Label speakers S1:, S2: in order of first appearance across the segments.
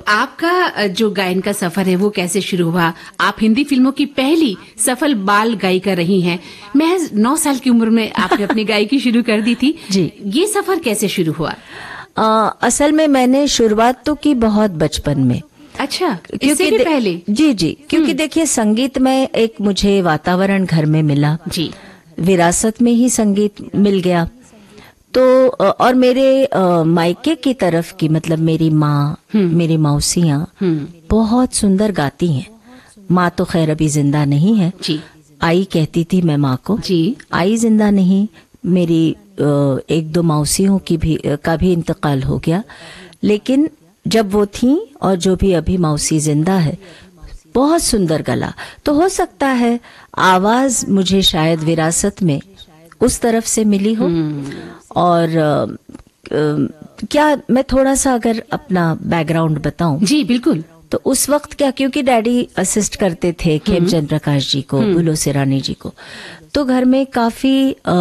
S1: आपका जो गायन का सफर है वो कैसे शुरू हुआ? आप हिंदी फिल्मों की पहली सफल बाल गायिका रही हैं। महज 9 साल की उम्र में आपने अपनी गायकी शुरू कर दी थी।
S2: जी।
S1: ये सफर कैसे शुरू हुआ?
S2: असल में मैंने शुरुआत तो की बहुत बचपन में।
S1: अच्छा, इससे भी पहले?
S2: जी, क्योंकि देखिए संगीत में एक मुझे वातावरण घर में मिला
S1: जी,
S2: विरासत में ही संगीत मिल गया। तो और मेरे मायके की तरफ की मतलब मेरी माँ, मेरी मौसियाँ बहुत सुंदर गाती हैं। माँ तो खैर अभी जिंदा नहीं है
S1: जी।
S2: आई कहती थी मैं माँ को
S1: जी।
S2: आई जिंदा नहीं, मेरी 1-2 मौसियों का भी इंतकाल हो गया। लेकिन जब वो थी और जो भी अभी मौसी जिंदा है, बहुत सुंदर गला। तो हो सकता है आवाज मुझे शायद विरासत में उस तरफ से मिली हो। और क्या मैं थोड़ा सा अगर अपना बैकग्राउंड बताऊं?
S1: जी बिल्कुल।
S2: तो उस वक्त क्या, क्योंकि डैडी असिस्ट करते थे खेमचंद प्रकाश जी को, बुलो सिरानी जी को, तो घर में काफी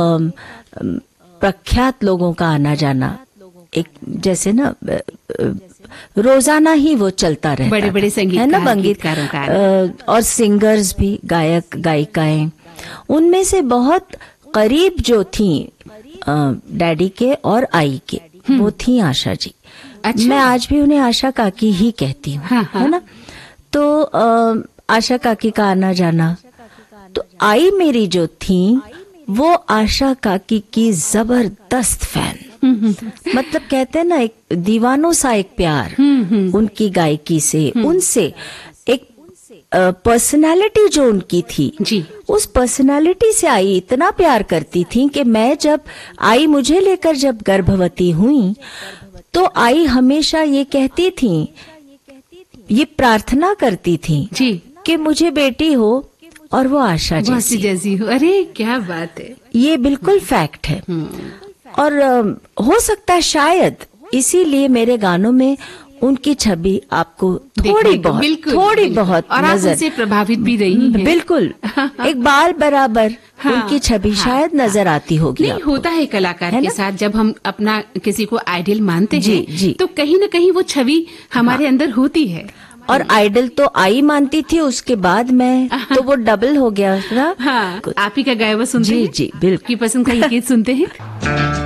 S2: प्रख्यात लोगों का आना जाना, एक जैसे ना रोजाना ही वो चलता रहता,
S1: बड़े बड़े संगीतकार,
S2: है ना,
S1: गीतकारों का
S2: और सिंगर्स भी, गायक गायिकाएं। उनमें से बहुत करीब जो थी डैडी के और आई के, वो थी आशा जी।
S1: अच्छा।
S2: मैं आज भी उन्हें आशा काकी ही कहती हूँ।
S1: हाँ, हाँ।
S2: है ना। तो आशा काकी का आना जाना, तो आई मेरी जो थी वो आशा काकी की जबरदस्त फैन। मतलब कहते हैं ना, एक दीवानों सा एक प्यार उनकी गायकी से, उनसे एक पर्सनालिटी जो उनकी थी
S1: जी,
S2: उस पर्सनालिटी से आई इतना प्यार करती थी कि मैं जब आई मुझे लेकर जब गर्भवती हुई तो आई हमेशा ये कहती थी, ये प्रार्थना करती थी
S1: जी,
S2: कि मुझे बेटी हो और वो आशा
S1: जैसी हो। अरे क्या बात है,
S2: ये बिल्कुल फैक्ट है। और हो सकता है शायद इसीलिए मेरे गानों में उनकी छवि आपको थोड़ी बहुत
S1: और
S2: नजर,
S1: आप उनसे प्रभावित भी रही हैं।
S2: बिल्कुल एक बाल बराबर उनकी छवि शायद नजर आती होगी।
S1: नहीं, होता है कलाकार के साथ, जब हम अपना किसी को आइडियल मानते हैं तो कहीं न कहीं वो छवि हमारे अंदर होती है।
S2: और आइडल तो आई मानती थी, उसके बाद मैं तो वो डबल हो गया ना।
S1: हाँ, आप ही का गाया हुआ सुनते हैं।
S2: जी बिल्कुल।
S1: की पसंद का ये गीत सुनते हैं।